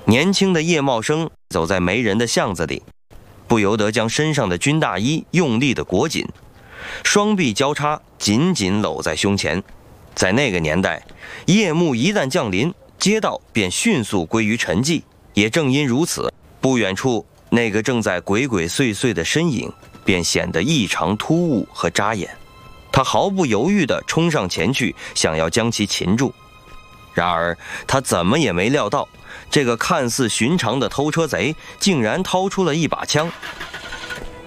年轻的叶茂生走在没人的巷子里，不由得将身上的军大衣用力地裹紧，双臂交叉，紧紧搂在胸前。在那个年代，夜幕一旦降临，街道便迅速归于沉寂。也正因如此，不远处那个正在鬼鬼祟祟的身影便显得异常突兀和扎眼。他毫不犹豫地冲上前去，想要将其擒住。然而他怎么也没料到，这个看似寻常的偷车贼竟然掏出了一把枪。